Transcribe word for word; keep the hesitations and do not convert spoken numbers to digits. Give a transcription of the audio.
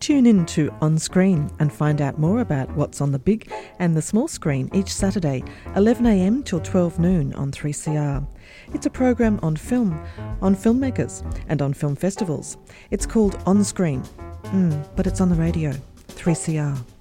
Tune in to On Screen and find out more about what's on the big and the small screen each Saturday, eleven a m till twelve noon on three C R. It's a program on film, on filmmakers and on film festivals. It's called On Screen, mm, but it's on the radio, three C R.